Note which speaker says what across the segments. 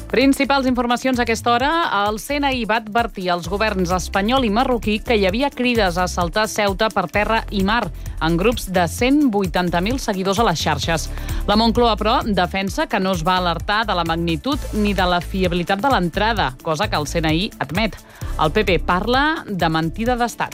Speaker 1: Principals informacions a aquesta hora. El CNI va advertir als governs espanyol i marroquí que hi havia crides a assaltar Ceuta per terra i mar en grups de 180.000 seguidors a les xarxes. La Moncloa, però, defensa que no es va alertar de la magnitud ni de la fiabilitat de l'entrada, cosa que el CNI admet. El PP parla de mentida d'estat.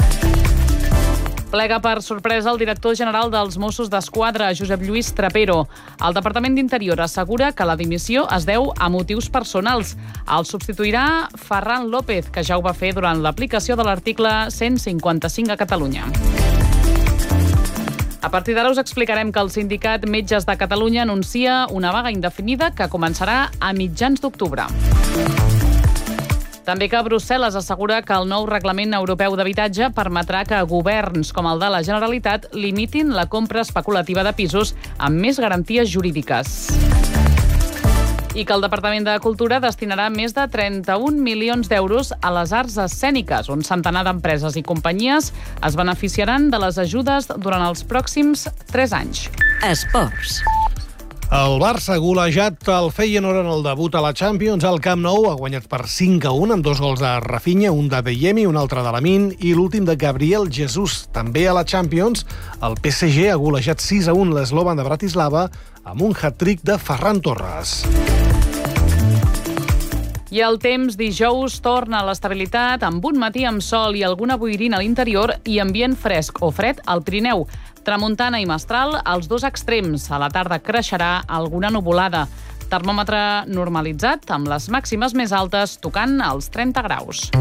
Speaker 1: Plega per sorpresa el director general dels Mossos d'Esquadra, Josep Lluís Trapero. El Departament d'Interior assegura que la dimissió es deu a motius personals. El substituirà Ferran López, que ja ho va fer durant l'aplicació de l'article 155 a Catalunya. A partir d'ara us explicarem que el sindicat Metges de Catalunya anuncia una vaga indefinida que començarà a mitjans d'octubre. També que Brussel·les assegura que el nou reglament europeu d'habitatge permetrà que governs com el de la Generalitat limitin la compra especulativa de pisos amb més garanties jurídiques. I que el Departament de Cultura destinarà més de 31 milions d'euros a les arts escèniques. Un centenar d'empreses i companyies es beneficiaran de les ajudes durant els pròxims 3 anys.
Speaker 2: Esports.
Speaker 3: El Barça ha golejat el Feyenoord en el debut a la Champions. Al Camp Nou ha guanyat per 5-1 amb 2 gols de Rafinha, un de Beyemi, un altre de Lamin i l'últim de Gabriel Jesús. També a la Champions, el PSG ha golejat 6-1 l'Slovan de Bratislava amb un hat-trick de Ferran Torres.
Speaker 1: I el temps dijous torna a l'estabilitat amb un matí amb sol i alguna boirina a l'interior i ambient fresc o fred al Pirineu. Tramuntana i mestral als 2 extrems. A la tarda creixerà alguna nuvolada. Termòmetre normalitzat amb les màximes més altes tocant els 30 graus.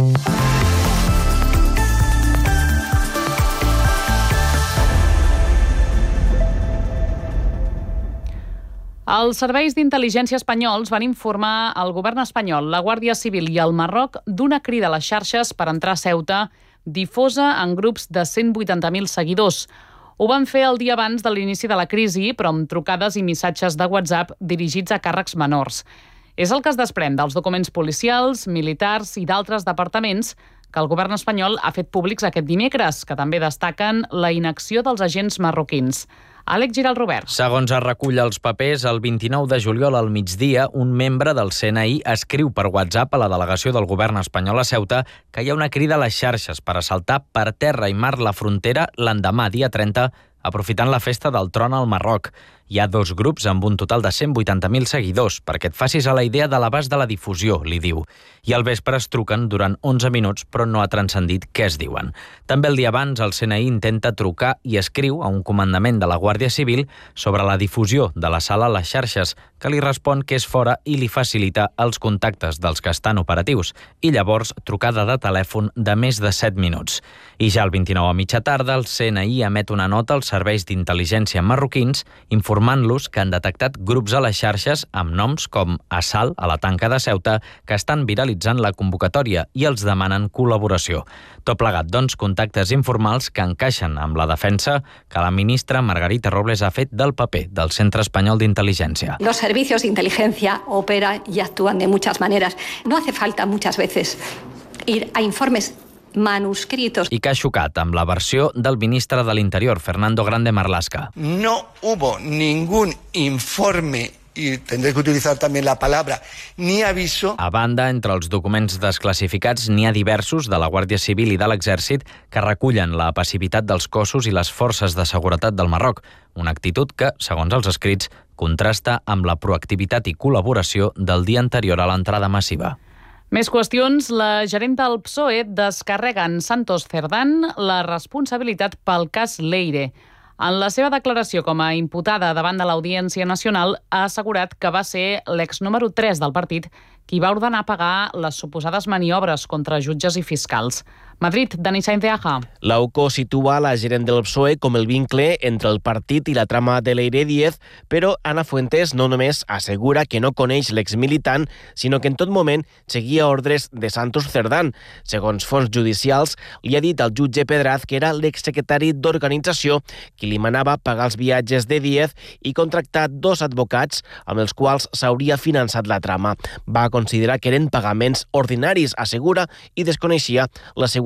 Speaker 1: Els serveis d'intel·ligència espanyols van informar al govern espanyol, la Guàrdia Civil i el Marroc d'una crida a les xarxes per entrar a Ceuta difosa en grups de 180.000 seguidors. Ho van fer el dia abans de l'inici de la crisi, però amb trucades i missatges de WhatsApp dirigits a càrrecs menors. És el que es desprèn dels documents policials, militars i d'altres departaments que el govern espanyol ha fet públics aquest dimecres, que també destaquen la inacció dels agents marroquins. Àlex Giral Robert.
Speaker 4: Segons es recull als papers, el 29 de juliol al migdia, un membre del CNI escriu per WhatsApp a la delegació del govern espanyol a Ceuta que hi ha una crida a les xarxes per assaltar per terra i mar la frontera l'endemà, dia 30, aprofitant la festa del tron al Marroc. Hi ha 2 grups amb un total de 180.000 seguidors, perquè et facis a la idea de l'abast de la difusió, li diu. I al vespre es truquen durant 11 minuts, però no ha transcendit què es diuen. També el dia abans, el CNI intenta trucar i escriu a un comandament de la Guàrdia Civil sobre la difusió de la sala a les xarxes, que li respon que és fora i li facilita els contactes dels que estan operatius. I llavors, trucada de telèfon de més de 7 minuts. I ja el 29 a mitja tarda, el CNI emet una nota als serveis d'intel·ligència marroquins informant-los que han detectat grups a les xarxes amb noms com Assalt a la tanca de Ceuta que estan viralitzant la convocatòria i els demanen col·laboració. Tot plegat, doncs, contactes informals que encaixen amb la defensa que la ministra Margarita Robles ha fet del paper del Centre Espanyol d'Intel·ligència.
Speaker 5: Los servicios de inteligencia operan y actúan de muchas maneras. No hace falta muchas veces ir a informes manuscritos.
Speaker 4: I que ha xocat amb la versió del ministre de l'Interior, Fernando Grande Marlaska.
Speaker 6: No hubo ningún informe, y tendré que utilizar también la palabra, ni aviso.
Speaker 4: A banda, entre els documents desclassificats n'hi ha diversos de la Guàrdia Civil i de l'Exèrcit que recullen la passivitat dels cossos i les forces de seguretat del Marroc, una actitud que, segons els escrits, contrasta amb la proactivitat i col·laboració del dia anterior a l'entrada massiva.
Speaker 1: Més qüestions. La gerenta del PSOE descarrega en Santos Cerdán la responsabilitat pel cas Leire. En la seva declaració com a imputada davant de l'Audiència Nacional ha assegurat que va ser l'ex número 3 del partit qui va ordenar pagar les suposades maniobres contra jutges i fiscals. Madrid, Dani Sainz de Aja.
Speaker 7: La UCO situa la gerent del PSOE com el vincle entre el partit i la trama de Leire Díez, però Ana Fuentes no només assegura que no coneix l'exmilitant, sinó que en tot moment seguia ordres de Santos Cerdán. Segons fonts judicials, li ha dit al jutge Pedraz que era l'exsecretari d'organització qui li manava pagar els viatges de Díez i contractar 2 advocats amb els quals s'hauria finançat la trama. Va considerar que eren pagaments ordinaris, assegura, i desconeixia la seva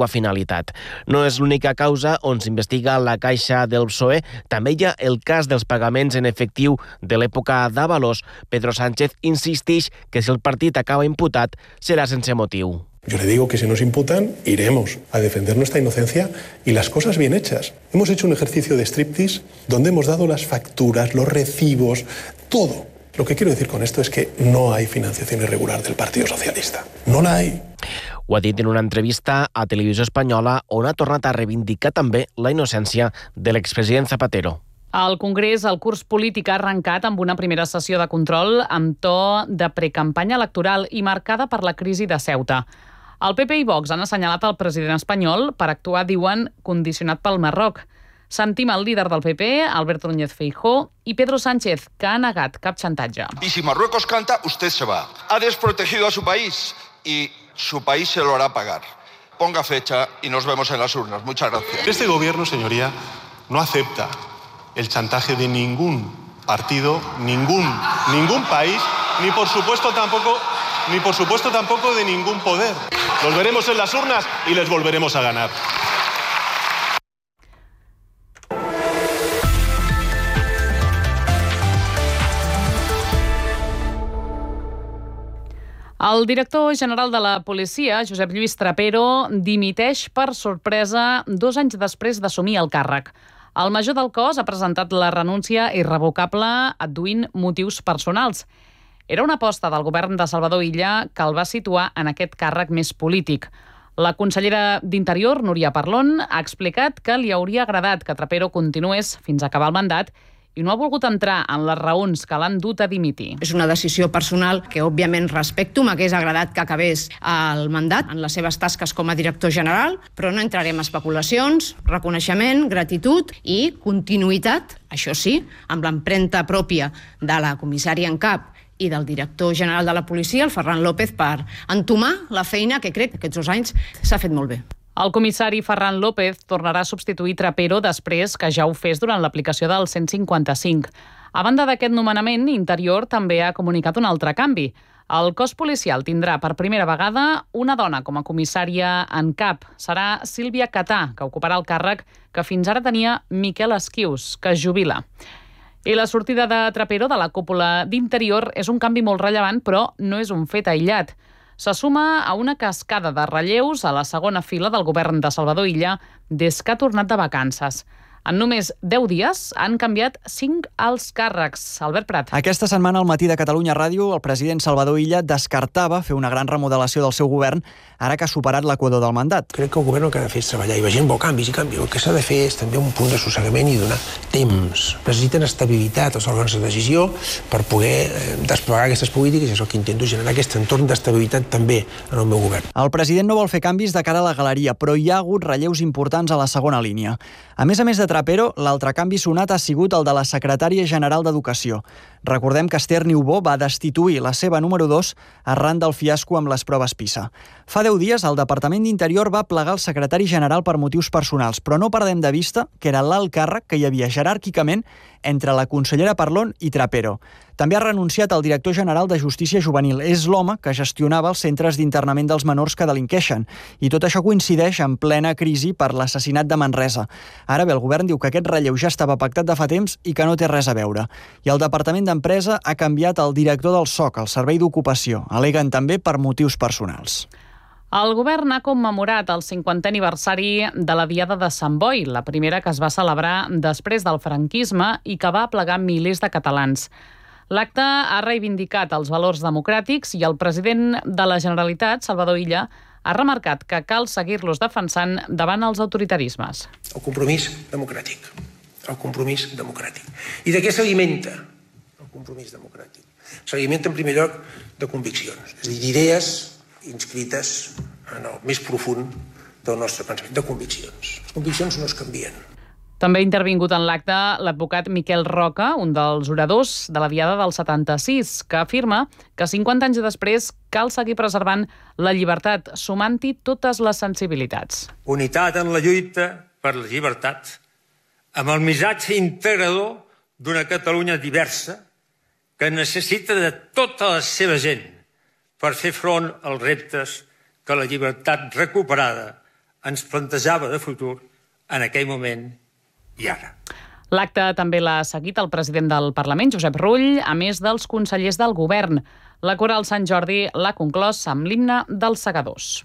Speaker 7: seva finalitat. No és l'única causa on s'investiga la Caixa del PSOE. També hi ha el cas dels pagaments en efectiu de l'època d'Ábalos. Pedro Sánchez insisteix que si el partit acaba imputat serà sense motiu.
Speaker 2: Yo le digo que si nos imputan, iremos a defender nuestra inocencia y las cosas bien hechas. Hemos hecho un ejercicio de striptease donde hemos dado las facturas, los recibos, todo. Lo que quiero decir con esto es que no hay financiación irregular del Partido Socialista. No la hay.
Speaker 7: Ho ha dit en una entrevista a Televisió Espanyola on ha tornat a reivindicar també la innocència de l'expresident Zapatero.
Speaker 1: Al Congrés, el curs polític ha arrencat amb una primera sessió de control amb to de precampanya electoral i marcada per la crisi de Ceuta. El PP i Vox han assenyalat el president espanyol per actuar, diuen, condicionat pel Marroc. Sentim el líder del PP, Alberto Núñez Feijóo, i Pedro Sánchez, que ha negat cap xantatge.
Speaker 8: Y si Marruecos canta, usted se va. Ha desprotegido a su país y su país se lo hará pagar. Ponga fecha y nos vemos en las urnas. Muchas gracias.
Speaker 2: Este gobierno, señoría, no acepta el chantaje de ningún partido, ningún país, ni por supuesto tampoco de ningún poder. Los veremos en las urnas y les volveremos a ganar.
Speaker 1: El director general de la policia, Josep Lluís Trapero, dimiteix per sorpresa 2 anys després d'assumir el càrrec. El major del cos ha presentat la renúncia irrevocable adduint motius personals. Era una aposta del govern de Salvador Illa que el va situar en aquest càrrec més polític. La consellera d'Interior, Núria Parlon, ha explicat que li hauria agradat que Trapero continués fins a acabar el mandat i no ha volgut entrar en les raons que l'han dut a dimitir.
Speaker 9: És una decisió personal que, òbviament, respecto. M'hagués agradat que acabés el mandat en les seves tasques com a director general, però no entrarem a especulacions, reconeixement, gratitud i continuïtat, això sí, amb l'empremta pròpia de la comissària en cap i del director general de la policia, el Ferran López, per entomar la feina que crec que aquests 2 anys s'ha fet molt bé.
Speaker 1: El comissari Ferran López tornarà a substituir Trapero després que ja ho fes durant l'aplicació del 155. A banda d'aquest nomenament, Interior també ha comunicat un altre canvi. El cos policial tindrà per primera vegada una dona com a comissària en cap. Serà Sílvia Catà, que ocuparà el càrrec que fins ara tenia Miquel Esquius, que es jubila. I la sortida de Trapero de la cúpula d'Interior és un canvi molt rellevant, però no és un fet aïllat. Se suma a una cascada de relleus a la segona fila del govern de Salvador Illa des que ha tornat de vacances. En només 10 dies han canviat 5 alts càrrecs. Albert Prat.
Speaker 10: Aquesta setmana al Matí de Catalunya Ràdio, el president Salvador Illa descartava fer una gran remodelació del seu govern ara que ha superat l'equador del mandat.
Speaker 11: Crec que el govern el que ha de fer és treballar i la gent vol canvis i canvi. El que s'ha de fer és també un punt d'assossegament i donar temps. Necessiten estabilitat els òrgans de decisió per poder desplegar aquestes polítiques i és el que intento generar aquest entorn d'estabilitat també en el meu govern.
Speaker 10: El president no vol fer canvis de cara a la galeria, però hi ha hagut relleus importants a la segona línia. A més de Trapero, l'altre canvi sonat ha sigut el de la secretària general d'Educació. Recordem que Esther Niubó va destituir la seva número 2 arran del fiasco amb les proves PISA. Fa 10 dies, el Departament d'Interior va plegar el secretari general per motius personals, però no perdem de vista que era l'alt càrrec que hi havia jeràrquicament entre la consellera Parlon i Trapero. També ha renunciat el director general de Justícia Juvenil. És l'home que gestionava els centres d'internament dels menors que delinqueixen. I tot això coincideix en plena crisi per l'assassinat de Manresa. Ara bé, el govern diu que aquest relleu ja estava pactat de fa temps i que no té res a veure. I el Departament d'Empresa ha canviat el director del SOC, el Servei d'Ocupació. Aleguen també per motius personals.
Speaker 1: El govern ha commemorat el 50è aniversari de la Diada de Sant Boi, la primera que es va celebrar després del franquisme i que va aplegar milers de catalans. L'acte ha reivindicat els valors democràtics i el president de la Generalitat, Salvador Illa, ha remarcat que cal seguir-los defensant davant els autoritarismes.
Speaker 11: El compromís democràtic. El compromís democràtic. I de què s'alimenta el compromís democràtic? S'alimenta en primer lloc de conviccions, és a dir, d'idees inscrites en el més profund del nostre pensament, de conviccions. Les conviccions no es canvien.
Speaker 1: També ha intervingut en l'acte l'advocat Miquel Roca, un dels oradors de la Diada del 76, que afirma que 50 anys després cal seguir preservant la llibertat, sumant-hi totes les sensibilitats.
Speaker 12: Unitat en la lluita per la llibertat, amb el missatge integrador d'una Catalunya diversa que necessita de tota la seva gent per fer front als reptes que la llibertat recuperada ens plantejava de futur en aquell moment i ara.
Speaker 1: L'acte també l'ha seguit el president del Parlament, Josep Rull, a més dels consellers del govern. La Coral Sant Jordi l'ha conclòs amb l'himne dels segadors.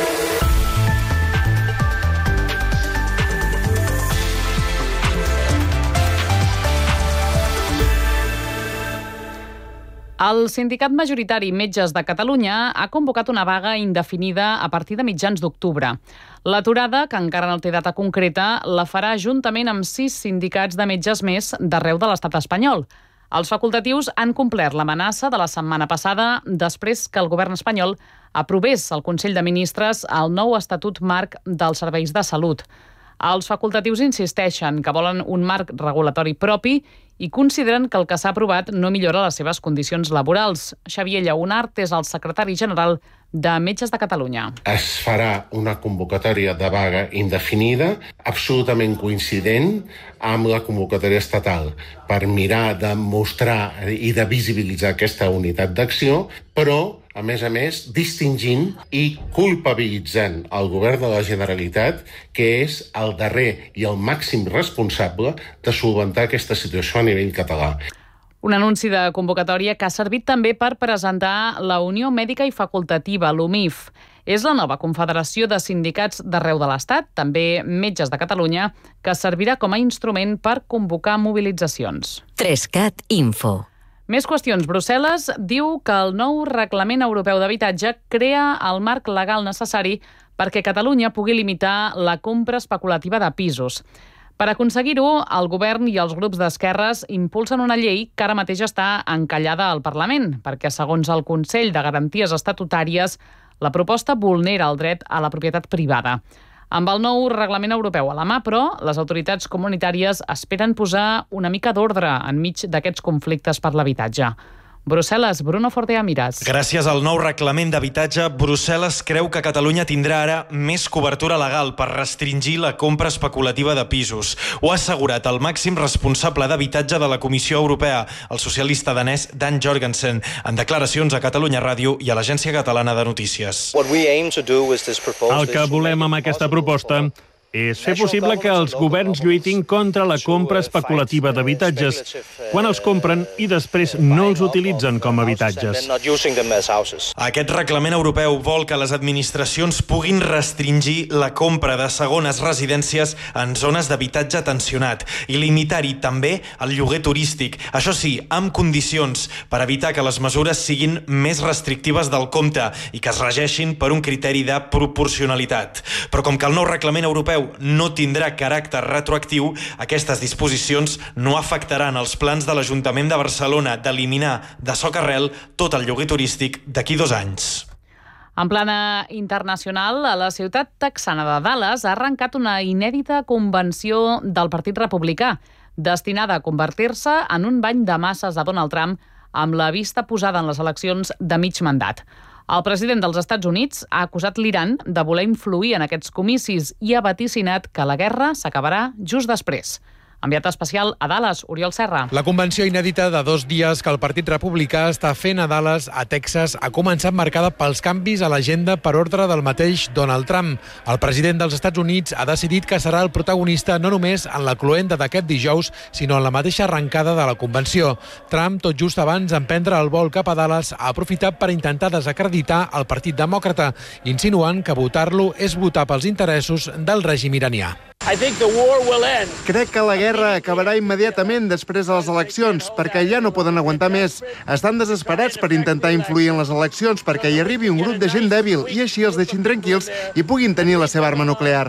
Speaker 1: El sindicat majoritari Metges de Catalunya ha convocat una vaga indefinida a partir de mitjans d'octubre. L'aturada, que encara no té data concreta, la farà juntament amb 6 sindicats de metges més d'arreu de l'estat espanyol. Els facultatius han complert l'amenaça de la setmana passada després que el govern espanyol aprovés al Consell de Ministres el nou Estatut Marc dels Serveis de Salut. Els facultatius insisteixen que volen un marc regulatori propi i consideren que el que s'ha aprovat no millora les seves condicions laborals. Xavier Lleonart és el secretari general de Metges de Catalunya.
Speaker 13: Es farà una convocatòria de vaga indefinida, absolutament coincident amb la convocatòria estatal, per mirar de mostrar i de visibilitzar aquesta unitat d'acció, però, a més, distingint i culpabilitzant el govern de la Generalitat, que és el darrer i el màxim responsable de solventar aquesta situació a nivell català.
Speaker 1: Un anunci de convocatòria que ha servit també per presentar la Unió Mèdica i Facultativa, l'UMIF. És la nova confederació de sindicats d'arreu de l'Estat, també Metges de Catalunya, que servirà com a instrument per convocar mobilitzacions.
Speaker 14: 3CAT Info.
Speaker 1: Més qüestions. Brussel·les diu que el nou Reglament Europeu d'Habitatge crea el marc legal necessari perquè Catalunya pugui limitar la compra especulativa de pisos. Per aconseguir-ho, el govern i els grups d'esquerres impulsen una llei que ara mateix està encallada al Parlament, perquè, segons el Consell de Garanties Estatutàries, la proposta vulnera el dret a la propietat privada. Amb el nou reglament europeu a la mà, però, les autoritats comunitàries esperen posar una mica d'ordre enmig d'aquests conflictes per l'habitatge. Brussel·les, Bruno Fortea Miras.
Speaker 15: Gràcies al nou reglament d'habitatge, Brussel·les creu que Catalunya tindrà ara més cobertura legal per restringir la compra especulativa de pisos. Ho ha assegurat el màxim responsable d'habitatge de la Comissió Europea, el socialista danès Dan Jorgensen, en declaracions a Catalunya Ràdio i a l'Agència Catalana de Notícies.
Speaker 16: El que volem amb aquesta proposta és fer possible que els governs lluitin contra la compra especulativa d'habitatges quan els compren i després no els utilitzen com a habitatges.
Speaker 15: Aquest reglament europeu vol que les administracions puguin restringir la compra de segones residències en zones d'habitatge tensionat i limitar-hi també el lloguer turístic. Això sí, amb condicions per evitar que les mesures siguin més restrictives del compte i que es regeixin per un criteri de proporcionalitat. Però com que el nou reglament europeu no tindrà caràcter retroactiu, aquestes disposicions no afectaran els plans de l'Ajuntament de Barcelona d'eliminar de socarrel tot el lloguer turístic d'aquí 2 anys.
Speaker 1: En plana internacional, la ciutat texana de Dallas ha arrencat una inèdita convenció del Partit Republicà, destinada a convertir-se en un bany de masses a Donald Trump amb la vista posada en les eleccions de mig mandat. El president dels Estats Units ha acusat l'Iran de voler influir en aquests comicis i ha vaticinat que la guerra s'acabarà just després. Enviat especial a Dallas, Oriol Serra.
Speaker 17: La convenció inèdita de 2 dies que el Partit Republicà està fent a Dallas, a Texas, ha començat marcada pels canvis a l'agenda per ordre del mateix Donald Trump. El president dels Estats Units ha decidit que serà el protagonista no només en la cloenda d'aquest dijous, sinó en la mateixa arrencada de la convenció. Trump, tot just abans d'emprendre el vol cap a Dallas, ha aprofitat per intentar desacreditar el Partit Demòcrata, insinuant que votar-lo és votar pels interessos del règim iranià.
Speaker 18: Crec que la guerra acabarà immediatament després de les eleccions, perquè ja no poden aguantar més. Estan desesperats per intentar influir en les eleccions perquè hi arribi un grup de gent dèbil i així els deixin tranquils i puguin tenir la seva arma nuclear.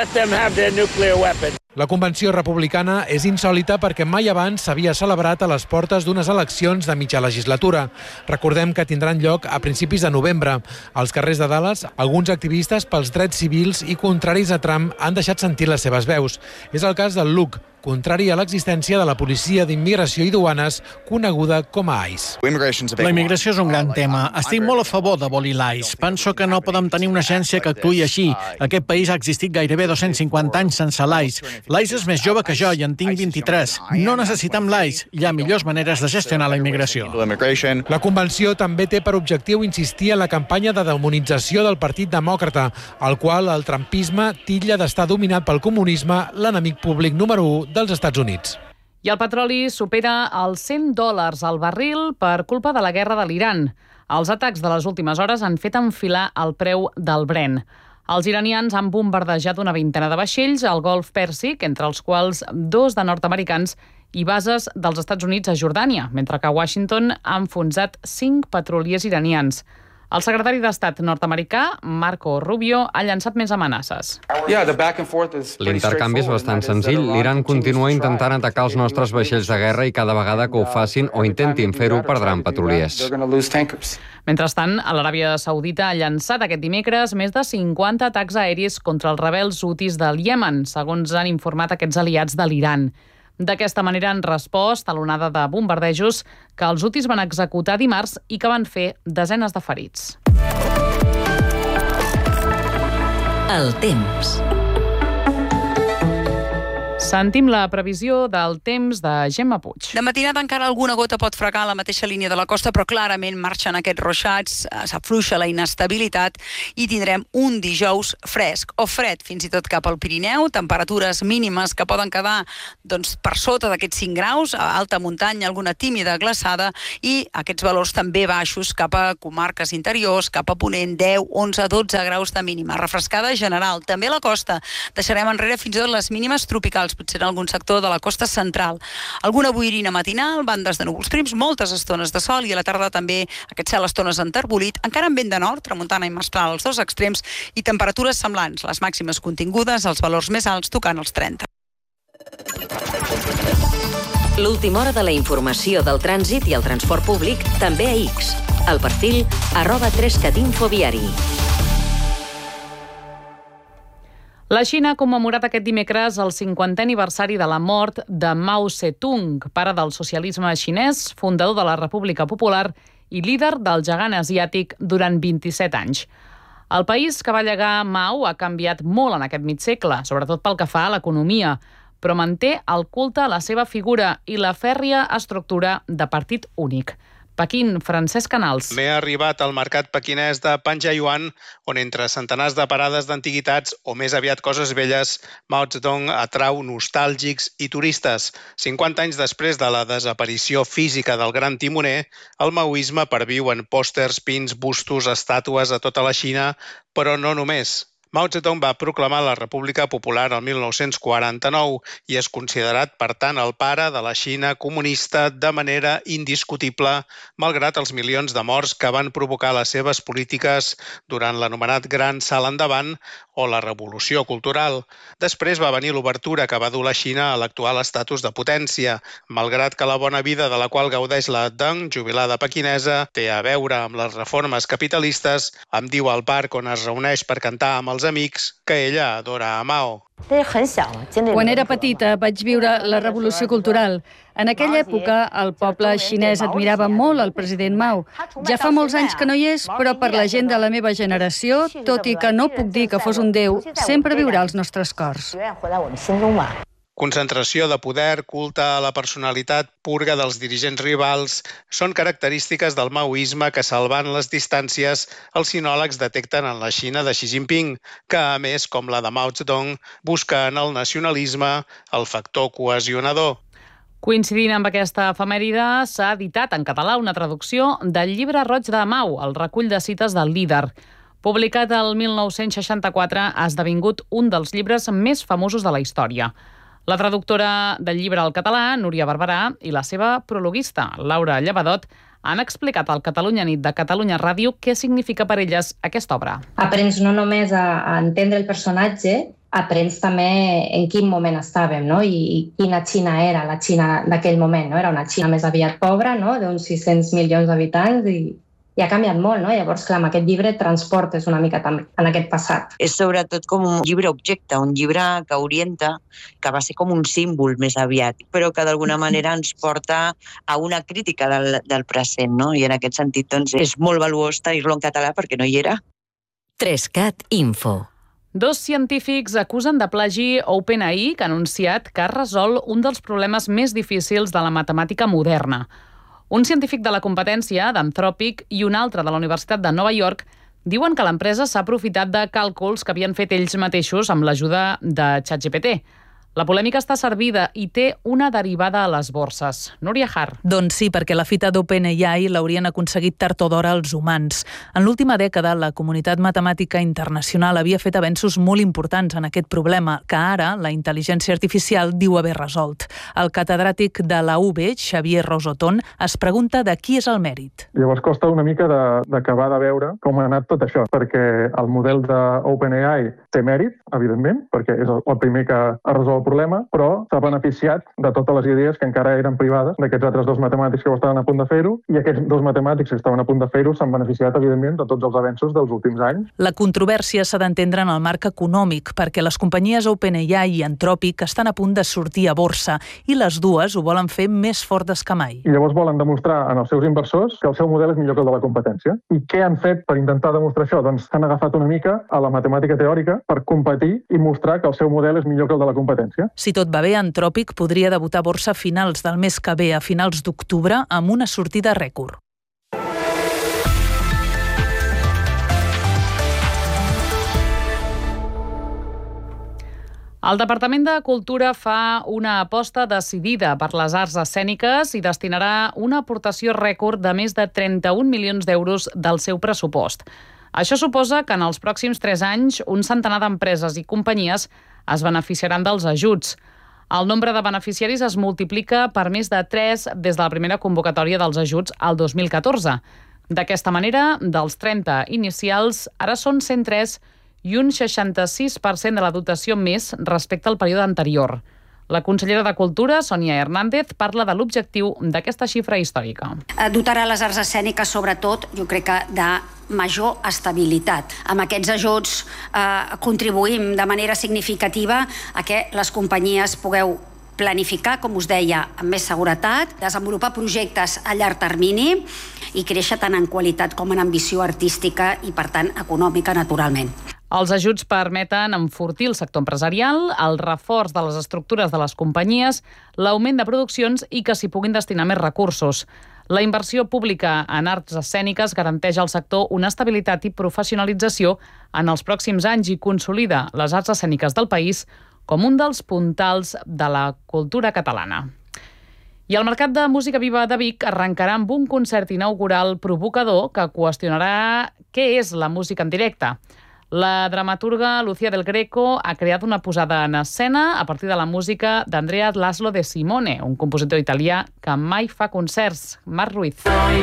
Speaker 17: La convenció republicana és insòlita perquè mai abans s'havia celebrat a les portes d'unes eleccions de mitja legislatura. Recordem que tindran lloc a principis de novembre. Als carrers de Dallas, alguns activistes pels drets civils i contraris a Trump han deixat sentir les seves veus. És el cas del Luke, contrari a l'existència de la Policia d'Immigració i Duanes, coneguda com a ICE.
Speaker 14: La immigració és un gran tema. Estic molt a favor d'abolir l'ICE. Penso que no podem tenir una agència que actuï així. Aquest país ha existit gairebé 250 anys sense l'ICE. L'ICE és més jove que jo i en tinc 23. No necessitem l'ICE. Hi ha millors maneres de gestionar la immigració.
Speaker 17: La convenció també té per objectiu insistir en la campanya de demonització del Partit Demòcrata, al qual el trumpisme titlla d'estar dominat pel comunisme, l'enemic públic número 1 dels Estats Units.
Speaker 1: I el petroli supera els $100 al barril per culpa de la guerra de l'Iran. Els atacs de les últimes hores han fet enfilar el preu del Brent. Els iranians han bombardejat una vintena de vaixells al Golf Pèrsic, entre els quals 2 de nord-americans i bases dels Estats Units a Jordània, mentre que Washington ha enfonsat 5 petroliers iranians. El secretari d'Estat nord-americà, Marco Rubio, ha llançat més amenaces.
Speaker 19: L'intercanvi és bastant senzill. L'Iran continua intentant atacar els nostres vaixells de guerra i cada vegada que ho facin o intentin fer-ho perdran petroliers.
Speaker 1: Mentrestant, l'Aràbia Saudita ha llançat aquest dimecres més de 50 atacs aeris contra els rebels hutis del Iemen, segons han informat aquests aliats de l'Iran. D'aquesta manera han respost a l'onada de bombardejos que els hutis van executar dimarts i que van fer desenes de ferits.
Speaker 20: El temps.
Speaker 1: Sentim la previsió del temps de Gemma Puig.
Speaker 21: De matinada encara alguna gota pot fregar a la mateixa línia de la costa, però clarament marxen aquests ruixats, s'afluixa la inestabilitat i tindrem un dijous fresc o fred, fins i tot cap al Pirineu, temperatures mínimes que poden quedar per sota d'aquests 5 graus, a alta muntanya alguna tímida glaçada i aquests valors també baixos cap a comarques interiors, cap a Ponent, 10, 11, 12 graus de mínima. Refrescada general, també a la costa. Deixarem enrere fins i tot les mínimes tropicals, potser en algun sector de la costa central. Alguna boirina matinal, bandes de núvols prims, moltes estones de sol i a la tarda també aquest cel estones enterbolit, encara amb vent de nord, tramuntana i mestral als dos extrems i temperatures semblants, les màximes contingudes, els valors més alts tocant els 30.
Speaker 20: L'última hora de la informació del trànsit i el transport públic també a X. El perfil @3catinfoviari.
Speaker 1: La Xina ha commemorat aquest dimecres el 50è aniversari de la mort de Mao Zedong, pare del socialisme xinès, fundador de la República Popular i líder del gegant asiàtic durant 27 anys. El país que va llegar Mao ha canviat molt en aquest mig segle, sobretot pel que fa a l'economia, però manté el culte a la seva figura i la fèrria estructura de partit únic. Pequín, Francesc Canals.
Speaker 22: M'he arribat al mercat pequinès de Panjayuan, on entre centenars de parades d'antiguitats o més aviat coses velles, Mao Zedong atrau nostàlgics i turistes. 50 anys després de la desaparició física del gran timoner, el maoisme perviu en pòsters, pins, bustos, estàtues a tota la Xina, però no només. Mao Zedong va proclamar la República Popular el 1949 i és considerat, per tant, el pare de la Xina comunista de manera indiscutible, malgrat els milions de morts que van provocar les seves polítiques durant l'anomenat Gran Salt Endavant o la Revolució Cultural. Després va venir l'obertura que va dur la Xina a l'actual estatus de potència, malgrat que la bona vida de la qual gaudeix la Deng, jubilada pequinesa, té a veure amb les reformes capitalistes, em diu al parc on es reuneix per cantar amb els amics que ella adora a Mao.
Speaker 23: Quan era petita vaig viure la Revolució Cultural. En aquella època el poble xinès admirava molt el president Mao. Ja fa molts anys que no hi és, però per la gent de la meva generació, tot i que no puc dir que fos un déu, sempre viurà als nostres cors.
Speaker 22: Concentració de poder, culte a la personalitat, purga dels dirigents rivals, són característiques del maoisme que, salvant les distàncies, els sinòlegs detecten en la Xina de Xi Jinping, que, a més, com la de Mao Zedong, busca en el nacionalisme el factor cohesionador.
Speaker 1: Coincidint amb aquesta efemèride, s'ha editat en català una traducció del Llibre Roig de Mao, el recull de cites del líder. Publicat el 1964, ha esdevingut un dels llibres més famosos de la història. La traductora del llibre al català, Núria Barberà, i la seva prologuista, Laura Llevadot, han explicat al Catalunya Nit de Catalunya Ràdio què significa per elles aquesta obra.
Speaker 24: Aprens no només a entendre el personatge, aprens també en quin moment estàvem, no? I quina Xina era la Xina d'aquell moment. No? Era una Xina més aviat pobra, no? D'uns 600 milions d'habitants ha canviat molt, no? Llavors, clar, amb aquest llibre transportes una mica també en aquest passat.
Speaker 3: És sobretot com un llibre objecte, un llibre que orienta, que va ser com un símbol més aviat, però que d'alguna manera ens porta a una crítica del present, no? I en aquest sentit, doncs, és molt valuós tenir-lo en català perquè no hi era.
Speaker 20: 3cat Info.
Speaker 1: 2 científics acusen de plagi OpenAI, que ha anunciat que ha resolt un dels problemes més difícils de la matemàtica moderna. Un científic de la competència, d'Anthropic, i un altre de la Universitat de Nova York diuen que l'empresa s'ha aprofitat de càlculs que havien fet ells mateixos amb l'ajuda de ChatGPT. La polèmica està servida i té una derivada a les borses. Núria Har.
Speaker 4: Doncs sí, perquè la fita d'OpenAI l'haurien aconseguit tard o d'hora els humans. En l'última dècada, la comunitat matemàtica internacional havia fet avenços molt importants en aquest problema, que ara la intel·ligència artificial diu haver resolt. El catedràtic de la UB, Xavier Rosoton, es pregunta de qui és el mèrit.
Speaker 5: Llavors costa una mica d'acabar de veure com ha anat tot això, perquè el model d'OpenAI té mèrit, evidentment, perquè és el primer que ha resolt el problema, però s'ha beneficiat de totes les idees que encara eren privades d'aquests altres 2 matemàtics que ho estaven a punt de fer-ho, i aquests 2 matemàtics que estaven a punt de fer-ho s'han beneficiat, evidentment, de tots els avenços dels últims anys.
Speaker 4: La controvèrsia s'ha d'entendre en el marc econòmic, perquè les companyies OpenAI i Anthropic estan a punt de sortir a borsa, i les dues ho volen fer més fortes que mai.
Speaker 5: I llavors volen demostrar als seus inversors que el seu model és millor que el de la competència. I què han fet per intentar demostrar això? Doncs s'han agafat una mica a la matemàtica teòrica per competir i mostrar que el seu model és millor que el de la competència.
Speaker 4: Si tot va bé, Anthropic podria debutar a borsa a finals del mes que ve, a finals d'octubre, amb una sortida rècord.
Speaker 1: El Departament de Cultura fa una aposta decidida per les arts escèniques i destinarà una aportació rècord de més de 31 milions d'euros del seu pressupost. Això suposa que en els pròxims 3 anys un centenar d'empreses i companyies es beneficiaran dels ajuts. El nombre de beneficiaris es multiplica per més de 3 des de la primera convocatòria dels ajuts al 2014. D'aquesta manera, dels 30 inicials, ara són 103 i un 66% de la dotació més respecte al període anterior. La consellera de Cultura, Sònia Hernández, parla de l'objectiu d'aquesta xifra històrica.
Speaker 6: Dotarà les arts escèniques, sobretot, jo crec que de major estabilitat. Amb aquests ajuts contribuïm de manera significativa a que les companyies pugueu planificar, com us deia, amb més seguretat, desenvolupar projectes a llarg termini i créixer tant en qualitat com en ambició artística i, per tant, econòmica, naturalment.
Speaker 1: Els ajuts permeten enfortir el sector empresarial, el reforç de les estructures de les companyies, l'augment de produccions i que s'hi puguin destinar més recursos. La inversió pública en arts escèniques garanteix al sector una estabilitat i professionalització en els pròxims anys i consolida les arts escèniques del país com un dels puntals de la cultura catalana. I el Mercat de Música Viva de Vic arrencarà amb un concert inaugural provocador que qüestionarà què és la música en directe. La dramaturga Lucía del Greco ha creat una posada en escena a partir de la música d'Andrea Laszlo de Simone, un compositor italià que mai fa concerts. Marc Ruiz.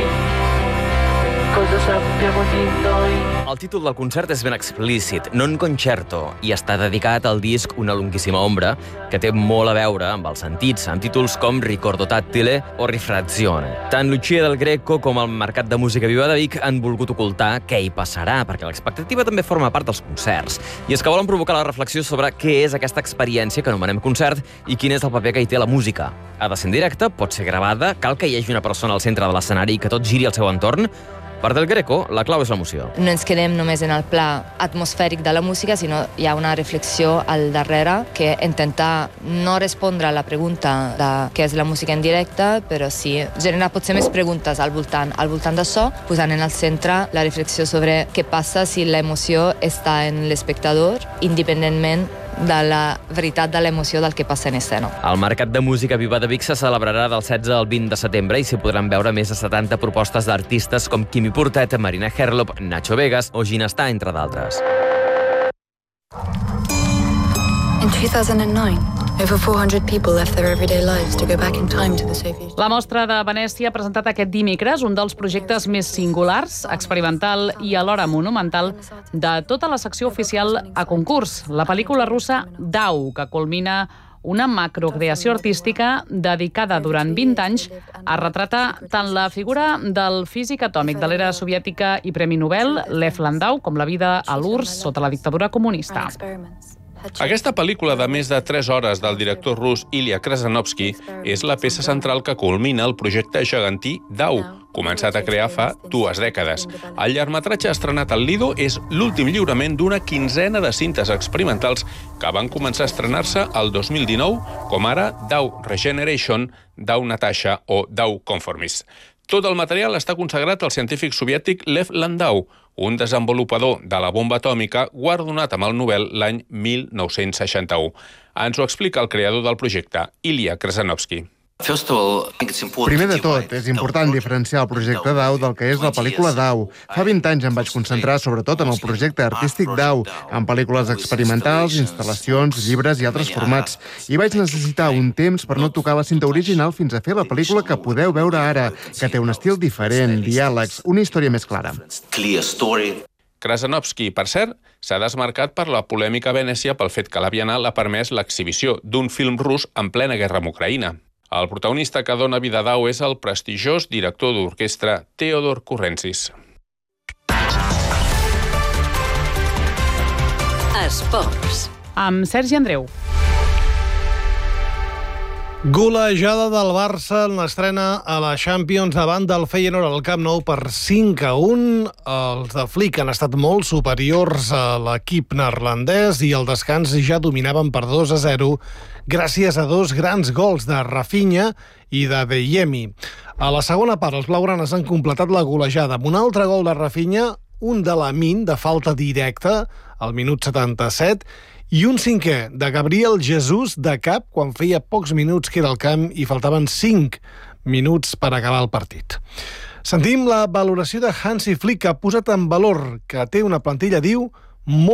Speaker 25: El títol del concert és ben explícit, Non Concerto, i està dedicat al disc Una lunghissima ombra, que té molt a veure amb els sentits, amb títols com Ricordo tattile o Rifrazione. Tant Lucía del Greco com el Mercat de Música Viva de Vic han volgut ocultar què hi passarà, perquè l'expectativa també forma part dels concerts. I és que volen provocar la reflexió sobre què és aquesta experiència que anomenem concert i quin és el paper que hi té la música. Ha de ser en directe, pot ser gravada, cal que hi hagi una persona al centre de l'escenari i que tot giri al seu entorn. Per Del Greco, la clau és l'emoció.
Speaker 26: No ens quedem només en el pla atmosfèric de la música, sinó hi ha una reflexió al darrere que intenta no respondre a la pregunta de què és la música en directe, però sí generar potser més preguntes al voltant d'això, posant en el centre la reflexió sobre què passa si l'emoció està en l'espectador, independentment de la veritat de l'emoció del que passa en escena.
Speaker 25: El Mercat de Música Viva de Vic se celebrarà del 16 al 20 de setembre i s'hi podran veure més de 70 propostes d'artistes com Quimi Portet, Marina Herlop, Nacho Vegas o Ginestà, entre d'altres.
Speaker 27: In 2009, over 400 people left their everyday lives to go back in time to the Soviet.
Speaker 1: La Mostra de Venècia ha presentat aquest dimecres un dels projectes més singulars, experimental i alhora monumental de tota la secció oficial a concurs, la pel·lícula russa Dau, que culmina una macrocreació artística dedicada durant 20 anys a retratar tant la figura del físic atòmic de l'era soviètica i Premi Nobel, Lev Landau, com la vida a l'URSS sota la dictadura comunista.
Speaker 2: Aquesta pel·lícula de més de 3 hores del director rus Ilya Krasanovsky és la peça central que culmina el projecte gegantí DAO, començat a crear fa 2 dècades. El llargmetratge estrenat al Lido és l'últim lliurament d'una quinzena de cintes experimentals que van començar a estrenar-se el 2019, com ara DAO Regeneration, DAO Natasha o DAO Conformis. Tot el material està consagrat al científic soviètic Lev Landau, un desenvolupador de la bomba atòmica guardonat amb el Nobel l'any 1961. Ens ho explica el creador del projecte, Ilya Krasanovsky.
Speaker 18: Primer de tot, és important diferenciar el projecte DAO del que és la pel·lícula DAO. Fa 20 anys em vaig concentrar sobretot en el projecte artístic DAO, en pel·lícules experimentals, instal·lacions, llibres i altres formats. I vaig necessitar un temps per no tocar la cinta original fins a fer la pel·lícula que podeu veure ara, que té un estil diferent, diàlegs, una història més clara.
Speaker 2: Krasanovsky, per cert, s'ha desmarcat per la polèmica a Venècia pel fet que la Bienal ha permès l'exhibició d'un film rus en plena guerra amb Ucraïna. El protagonista que dona vida a DAO és el prestigiós director d'orquestra Theodor Kurentzis.
Speaker 1: Esports. Amb Sergi Andreu.
Speaker 7: Golejada del Barça en l'estrena a la Champions davant del Feyenoord al Camp Nou per 5-1. Els de Flick han estat molt superiors a l'equip neerlandès i al descans ja dominaven per 2-0 gràcies a 2 grans gols de Rafinha i de Adeyemi. A la segona part, els blaugranes han completat la golejada amb un altre gol de Rafinha, un de Lamine de falta directa al minut 77 i un cinquè de Gabriel Jesús de cap quan feia pocs minuts que era al camp i faltaven 5 minuts per acabar el partit. Sentim la valoració de Hansi Flick, que ha posat en valor que té una plantilla, diu, molt